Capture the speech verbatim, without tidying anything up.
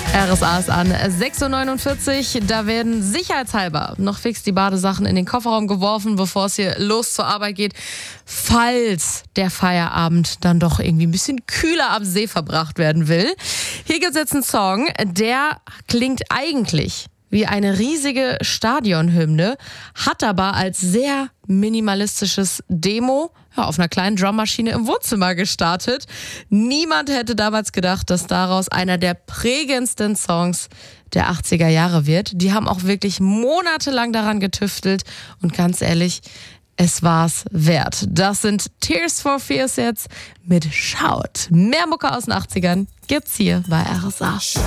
R S A ist an sechs Uhr neunundvierzig. Da werden sicherheitshalber noch fix die Badesachen in den Kofferraum geworfen, bevor es hier los zur Arbeit geht. Falls der Feierabend dann doch irgendwie ein bisschen kühler am See verbracht werden will. Hier gibt es jetzt einen Song, der klingt eigentlich wie eine riesige Stadionhymne, hat aber als sehr minimalistisches Demo ja, auf einer kleinen Drummaschine im Wohnzimmer gestartet. Niemand hätte damals gedacht, dass daraus einer der prägendsten Songs der achtziger Jahre wird. Die haben auch wirklich monatelang daran getüftelt und ganz ehrlich, es war's wert. Das sind Tears for Fears jetzt mit Shout. Mehr Mucke aus den achtzigern gibt's hier bei R S A.